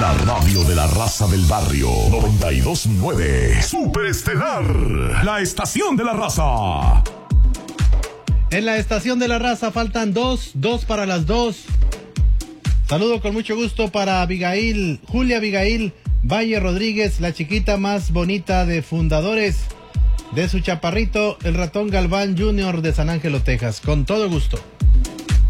La radio de la raza del barrio. 92.9. Superestelar. La estación de la raza. En la estación de la raza faltan dos para las 2. Saludo con mucho gusto para Abigail, Julia Abigail Valle Rodríguez, la chiquita más bonita de fundadores de su chaparrito, el ratón Galván Jr. de San Ángelo, Texas. Con todo gusto.